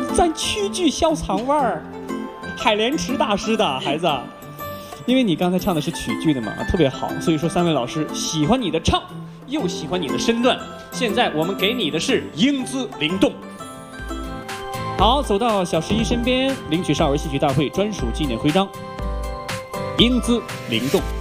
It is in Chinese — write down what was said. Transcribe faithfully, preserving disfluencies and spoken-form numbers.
咱曲剧小唱腕儿，海莲池大师的孩子。因为你刚才唱的是曲剧的嘛，特别好，所以说三位老师喜欢你的唱，又喜欢你的身段。现在我们给你的是英姿灵动。好，走到小十一身边，领取少儿戏曲大会专属纪念徽章。英姿灵动。